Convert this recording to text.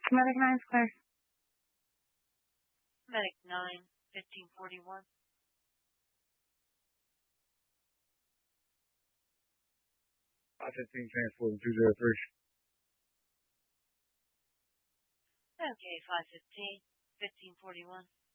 Medic 9's clear. Medic 9, 1541. 515 transport 203. Okay, 515, 1541.